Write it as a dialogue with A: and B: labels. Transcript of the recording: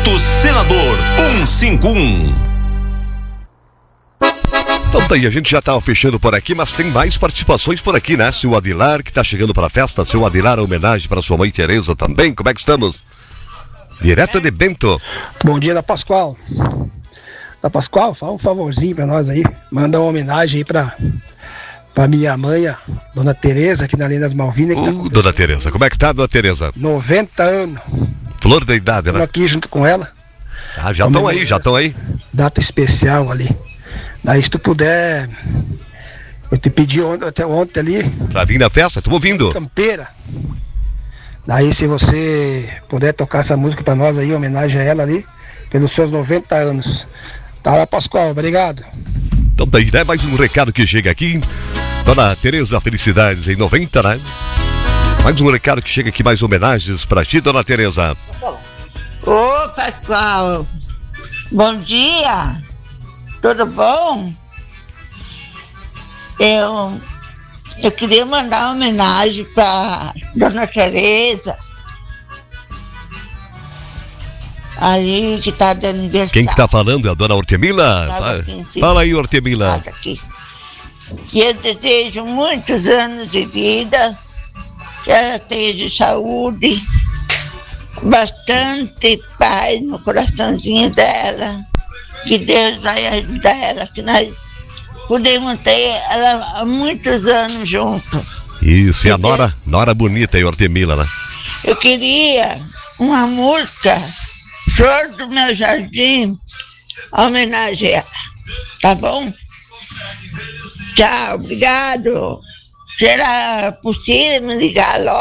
A: Minuto Senador 151. Então daí, a gente já estava fechando por aqui, mas tem mais participações por aqui, né? Seu Adilar, que está chegando para a festa. Seu Adilar, homenagem para sua mãe Tereza também. Como é que estamos? Direto de Bento.
B: Bom dia, da Pascoal. Da Pascoal, fala um favorzinho para nós aí. Manda uma homenagem aí para minha mãe, a Dona Tereza, aqui na Linha das Malvinas.
A: Dona Tereza, como é que tá, Dona Tereza?
B: 90 anos.
A: Flor da idade, né?
B: Estou aqui junto com ela.
A: Ah, já estão aí.
B: Data especial ali. Daí, se tu puder, eu te pedi até ontem ali.
A: Pra vir na festa? Tô ouvindo.
B: Campeira. Daí, se você puder tocar essa música pra nós aí, em homenagem a ela ali, pelos seus 90 anos. Tá lá, Pascoal, obrigado.
A: Então daí, né? Mais um recado que chega aqui. Dona Tereza, felicidades em 90, né? Mais um recado que chega aqui, mais homenagens pra ti, Dona Tereza.
C: Ô, Pascoal, bom dia. Tudo bom? Eu queria mandar uma homenagem para Dona Tereza, ali que está de aniversário.
A: Quem que tá falando? É a Dona Ortemila? Fala aí, Ortemila.
C: E eu desejo muitos anos de vida, que ela tenha saúde, bastante paz no coraçãozinho dela. Que Deus vai ajudar ela, que nós podemos ter ela há muitos anos juntos.
A: Isso, e a Nora bonita aí, Ortemila, né?
C: Eu queria uma música, Flor do Meu Jardim, homenagem a ela, tá bom? Tchau, obrigado. Será possível me ligar logo?